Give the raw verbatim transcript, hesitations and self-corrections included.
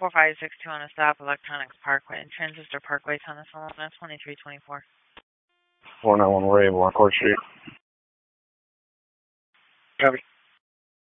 four five six two on a stop, Electronics Parkway and Transistor Parkway, Thomas Alona, twenty-three twenty-four. four nine one, we're able on Court Street. Copy.